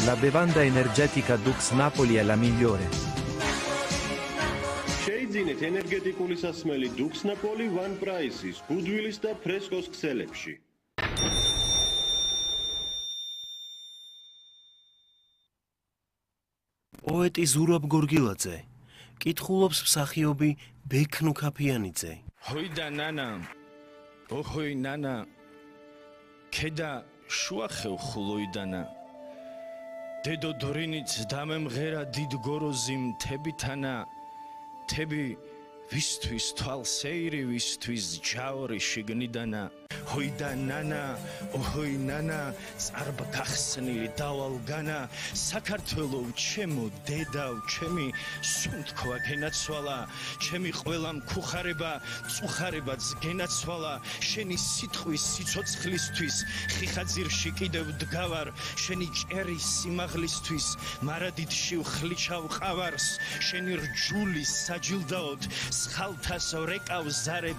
La bevanda energetica Dux Napoli è la migliore. შეიძინეთ ენერგეტიკული სასმელი Dux Napoli One Price-ის, გუდვილის და ფრესკოს ქსელებში. პოეტი ზურაბ გორგილაძე კითხულობს მსახიობი ბექნუ ქაფიანიძე. ჰოიდა ნანა, ოჰოი ნანა, ქედა შუახევ ხულოიდანა. დედო დორინიც დამემღერა დიდ გოროზი მთებითანა. თები ვისთვის თვალსეირი, ვისთვის ჯაორი შიგნიდანა. ჰოიდა ნანა, ოჰოი ნანა, წარბ გახსნილი დავალგანა. საქართველო ჩემო დედავ ჩემი, სუნთქვა გენაცვალა. ჩემი ყველა მქუხარება, წუხარებაც გენაცვალა. შენი სიტყვის სიცოცხლისთვის, ხიხაძირში კიდევ დგავარ. შენი ჭერის სიმაღლისთვის, მარადიდში ვხლიჩავ ყავარს. შენი რჯული საჯილდაოდ, სხალთას რეკავ ზარებ